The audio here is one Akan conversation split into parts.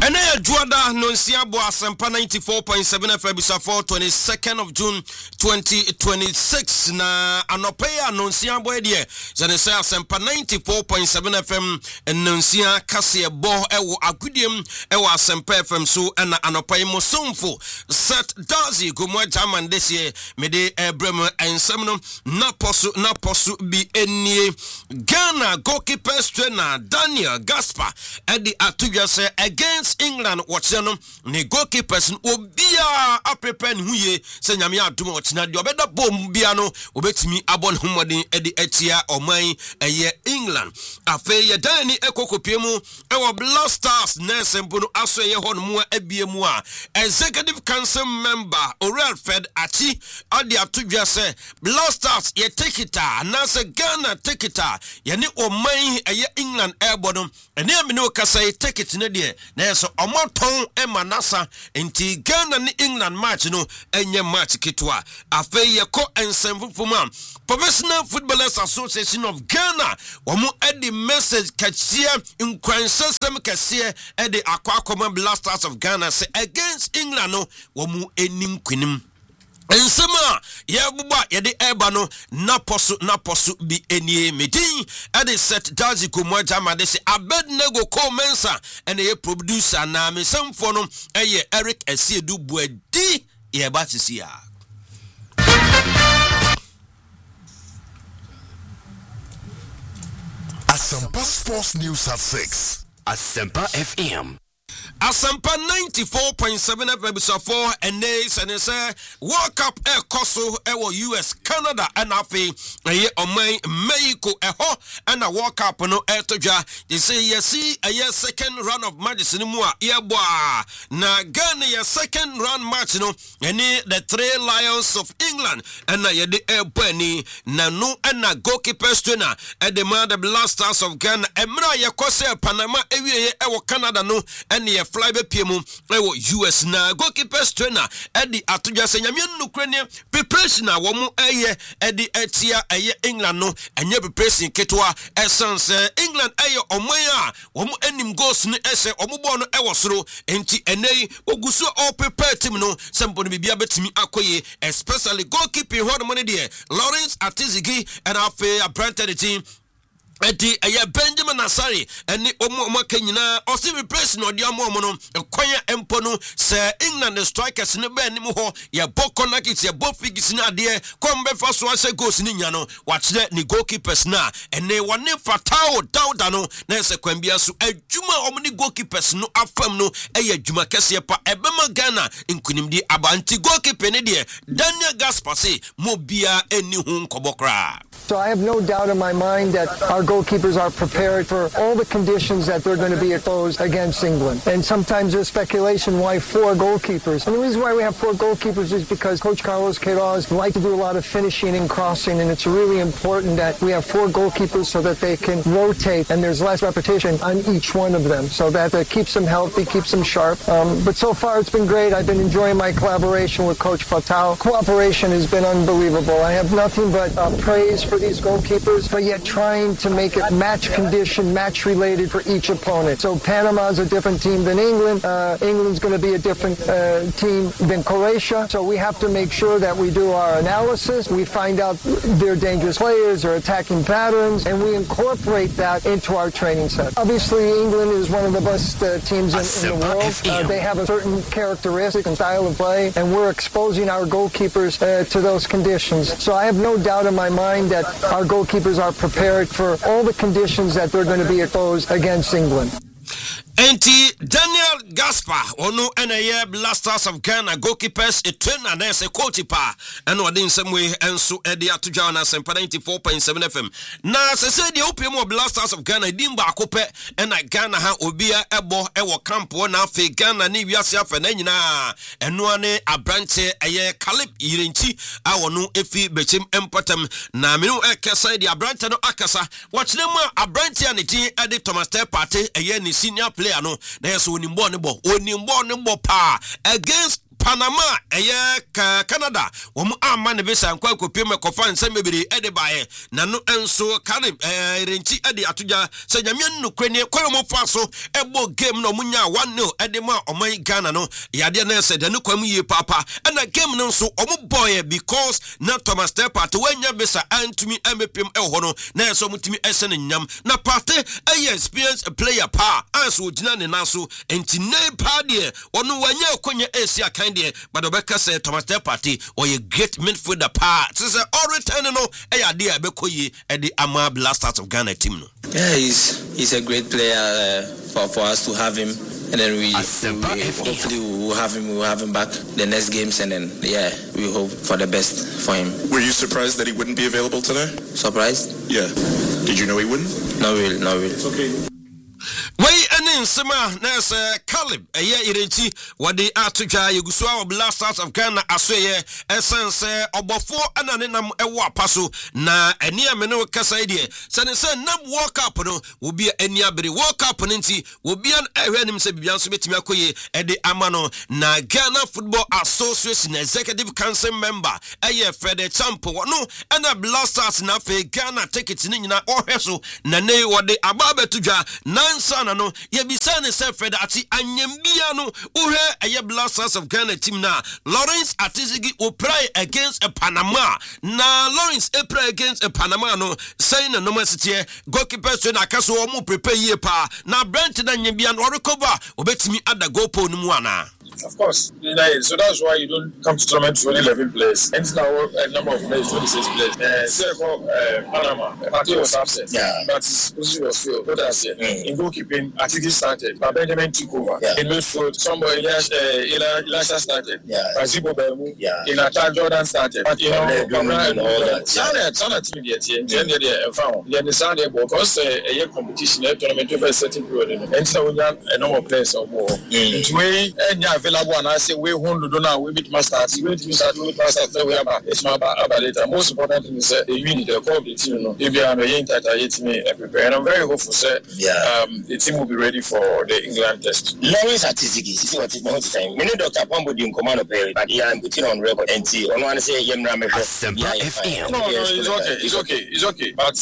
And I Juada Nonsia Bo Asempa 94.7 FM before 22nd of June 2026 na Anopea Nonsia Bo die Janese Asempa 94.7 FM and Nonsia Kasie Bo ewo agudiem ewo Asempa FM so na Anopea mo somfo set dazi gumwa jaman desie mede ebrem ensem no na posu bi enie Ghana goalkeeper trainer Daniel Gaspar edi atudwa se against England watchano ne goalkeepers obia aprepen huye se nyame adom ochina de obeda bom bia no obetimi abon homodin edi etia oman eye England afe ye dan ni ekokopiemu ewo Black Stars na sempono aso ye hono mu abiemu a executive council member Oral Fed Achi adi atudwa se Black Stars ye tekita na se Ghana tekita ye ni oman eye England airborne ene amene okasa ye tekit ne de na so omoton emanasa enti Ghana ni England match no enye match kitwa afe ye ko ensemfufuma Professional Footballers Association of Ghana womu edi message kachia nkwansesem kase edi akwa Black Stars of Ghana say against England no womu enim kwinim ensema ya buba ya de eba no na posu bi enie medin ade set dazi komwaja made se Abednego Komensa ene ye producer na mesemfo no eye Eric Esiedu Buedi ye batisia Asempa Sports News at 6 Asempa FM Asempa 94.7 FM before and say World Cup koso ewo US Canada and afi eye omai Mexico eho and a World Cup no etoja they say yesi a second round of matches ni mu a yeboa na Ghana ye second round match no any the three Lions of England and na ye de ebani na no and na goalkeeper trainer at the man the Black Stars of Ghana emra ye kose Panama ewie ewo Canada no and ye fly be piemu ewo US na goalkeeper trainer edi atudwa se nyame nukrene preparation a wo mu eye edi etia eye England no enye preparation ketwa essence England eye oman a wo mu anim goals ni ese omubo no ewo soro enti enei oguso all prepare team no sempo no bibia betimi akoye especially goalkeeping ho money there Lawrence Atizigi and afa Brentford team eti aya Benjamin Asari eni omo kanyina osi replace no dia mo no kwanya empo no se England the strikers ne ba nim ho ya boko na kit ya bofigis na de kombe fa so ase goals ni nya no wachire ni goalkeepers na ene wone Fatao Dauda no na se kwambia so adwuma omo ni goalkeepers no afam no eya adwuma kese pa ebema Ghana nkunimdi abanti goalkeeper ne de Daniel Gaspar say mo bia eni hu nkobokra. So I have no doubt in my mind that our goalkeepers are prepared for all the conditions that they're going to be exposed against England. And sometimes there's speculation why 4 goalkeepers. And the reason why we have 4 goalkeepers is because Coach Carlos Queiroz likes to do a lot of finishing and crossing, and it's really important that we have 4 goalkeepers so that they can rotate and there's less repetition on each one of them, so that keeps them healthy, keeps them sharp. But so far it's been great. I've been enjoying my collaboration with Coach Fatao. Cooperation has been unbelievable. I have nothing but praise for these goalkeepers, but yet trying to make it match condition, match related for each opponent. So Panama's a different team than England. England's going to be a different team than Croatia. So we have to make sure that we do our analysis. We find out their dangerous players, their attacking patterns, and we incorporate that into our training set. Obviously, England is one of the best teams in the world. They have a certain characteristic and style of play, and we're exposing our goalkeepers to those conditions. So I have no doubt in my mind that our goalkeepers are prepared for all the conditions that they're going to be exposed against England. Enti Daniel Gaspar ono ene Black Stars of Ghana goalkeepers a trainer na se coach pa eno ade nsemwe enso ede atudwa na Asempa 94.7 FM na se de opiem Black Stars of Ghana dimba akope ena Ghana ha obia ebo ewo camp na afi Ghana ni wiase afa na nyina eno ane abrante eye Caleb Yirenchi a wono efi bechem empatam na menu ekesa de abrante no akasa watchne mu abrante aneti ede Thomas Partey eye ni senior player no na yeso onimbo ne bo pa against Panama Canada wɔn ama ne bisa nkwa kopie mekofa nsɛm bebere ɛde bae na no enso Caleb renchi ɛde atoja sɛ nyame no kwani koyom fa so ɛbɔ game no munya 1-0 ɛde ma ɔman Ghana no yade na sɛ de no kwam yie papa ɛna game no nso ɔmo boy because na Thomas Tepat wanya bisa antumi amepem ɛhɔ no na ɛso mutumi ɛsɛ ne nyam na parte ɛyɛ experience player pa anso ogina ne naso enti ne pa de ɔno wanya konya esi akan de but obeka say Thomas Tepat or a great midfielder pa say all return no ɛyɛ de abekoyi ɛde ama Blasters of Ghana team no. Yeah, he's a great player for us to have him, and then we hopefully we'll have him back the next games, and then we hope for the best for him. Were you surprised that he wouldn't be available today? Surprised? Yeah. Did you know he wouldn't? Not really. It's okay. Way and Sema Nurse Caleb a year irenti wadi atuja yuguswa of Blasters of Ghana asweye essence obofo ananenam ewa paso na eni amene kasa idie sane se nam walk up no will be eni abere walk up nti will be an ehwenim se bibia so betimi akoye ede amano na Ghana Football Association Executive Council member eye Fred Champo no na Blasters na fe Ghana ticket ni nyina ohweso na ne wadi ababe tuja Sana no yebisane se Fred ati anyembia no uhe eye Blasters of Ghana team na Lawrence Atizigi will pray against a Panama na Lawrence pray against a Panama no saying no mercy goalkeeper so na kaso omo prepare ye pa na Brent na anyembia no recover obetimi ada goal po no mu ana. Of course, so that's why you don't come to tournament with 11 players. And now a number of players, 26 players. Panama, Party was absent. Yeah. But his position was filled. What I said, in goalkeeping, I think he started. But Benjamin took over. Yeah. In midfield, somebody Elisha started. Yeah. Zibo Bemu. Yeah. In attack, Jordan started. But you know, all that. Sana team yet. Generally, found. Then the Sunday because a year competition, a tournament over a certain period. And so we have a number of players or more. Available and I say we won't do now. We beat masters. We beat masters. We have it's my later. Most important thing is the unit, the core of the team. If you are prepare, and I'm very hopeful. The team will be ready for the England test. Lawrence Atizigi, see what is not saying. We need Dr. Pombo in command of Perry, but yeah, I'm putting on record and see. On one say Yemra FM. No, it's okay. But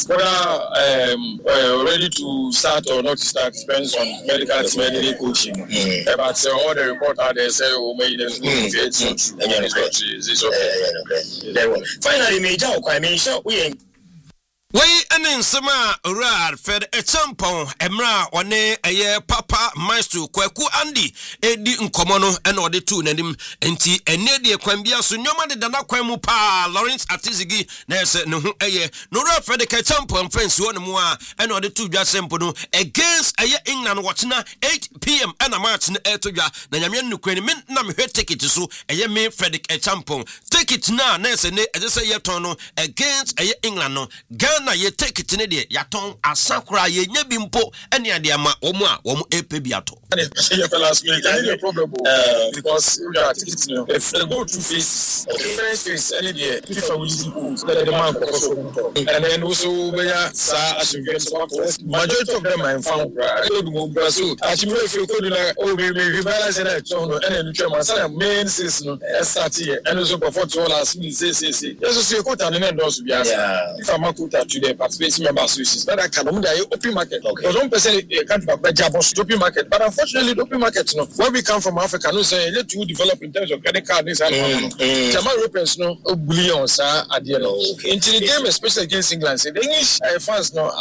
whether ready to start or not to start depends on medical team, coaching. But all the report they say who made them it's not true. It's okay. Finally, Major, I mean, sure we Way and Sama Rad Fed a Champon, Emra, One, a Papa, Maestro, Kwaku Andy, Eddie Nkomono, and all the two Nedim, and T. and Nedia Quambia, so no matter than Aquamupa, Lawrence Atizigi, Nessa, no, a year, no Fred a Champon, friends, one more, and all the two Jasempono, against a year England watching 8 p.m. and a march in Etoja, Namian Nuquin, Nam her ticket to so a year me Frederick a Champon. Take it now, Nessa, as a year tono, against a year England, no, na ye take it in the yaton asakura ye nyebimpo ene ade ama omu a omu epebiato any problem because we are taking if they go to face first face any day if I will use the man for and then also sa majority of them are found so actually if you could we balance it so and then chairman say main season start here and also for 2 hours say yes so you could and then those be if I'm a today participating members is that I can only open market. Because 1% can't be open market. But unfortunately, the open market, where we come from Africa, no say let you develop in terms of credit card. German Europeans no billions at the end. Into the game, especially against England, the English fans no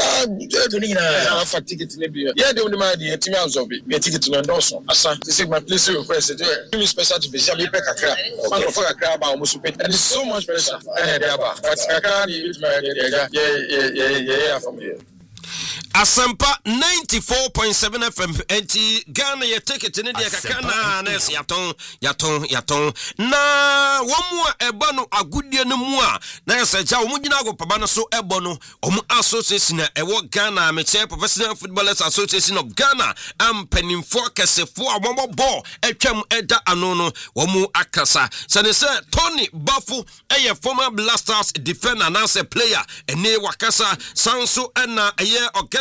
for ticket in Libya. Yeah, they only mind the team house of it. Get ticket to endorse. Asa, this is my place request. Give me special to be Shabby Pekaka. For a crab almost and it's so much pressure. But Kaka is my yeah, from here. Asampa 94.7 FM enti Ghana ye take it in the kakana nes yaton na womu eba no agudie no mu a na yesaja womu gina go paba no so ebo no omu association na ewo Ghana Amateur Professional Footballers Association of Ghana ampanimfo kesefo amomo ball etwam eda ano no womu akasa sane se Tony Bafu eye former Blasters defender na se player ene wakasa sanso na eye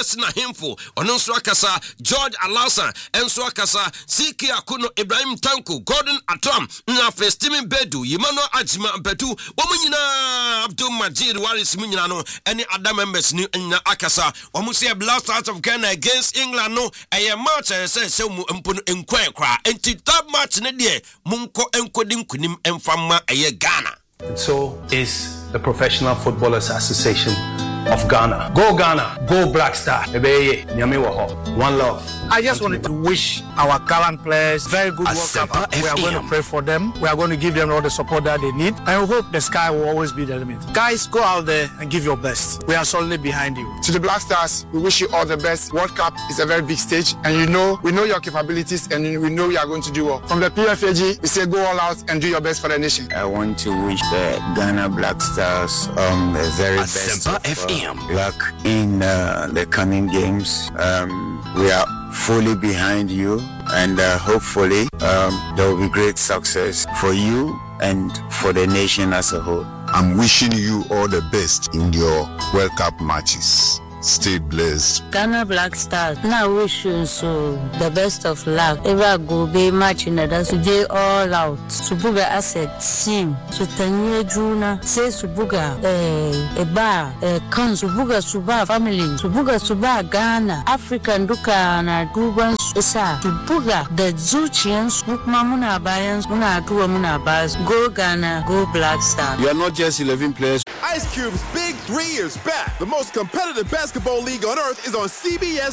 Julius Nahimfo ono nso akasa George Alasa enso akasa Siki Akuno Ibrahim Tanko Gordon Atom na Festimi Bedu Yimano Ajima Bedu Womunyina Abdul Majid Waris munyina no ene Adam members ni nya akasa womusia Blast out of Ghana against England no eye match say mu mpono enkwan kra enti that match ne de munko enkodi nkunim emfama eye Ghana. And so is the Professional Footballers Association of Ghana. Go Ghana, go Black Star. One love. I just wanted to wish our current players very good World Cup. We are going to pray for them. We are going to give them all the support that they need. And we hope the sky will always be the limit. Guys, go out there and give your best. We are solidly behind you. To the Black Stars, we wish you all the best. World Cup is a very big stage, and we know your capabilities, and we know you are going to do well. From the PFAG, we say go all out and do your best for the nation. I want to wish the Ghana Black Stars the very best of luck in the coming games. We are fully behind you, and hopefully there will be great success for you and for the nation as a whole. I'm wishing you all the best in your World Cup matches. Stay blessed. Ghana Black Stars, now wish you so the best of luck. Ever go be matching us today all out. Subuga asset team. Sutanye Juna say Subuga eba kan Subuga Suba family. Subuga Suba Ghana African Duka na Duban Sa Subuga the Zuchians Mamuna Bayans Muna Dua Muna Bas. Go Ghana, go Black Stars. We are not just 11 players. Ice Cube's Big 3 is back. The most competitive basketball league on earth is on CBS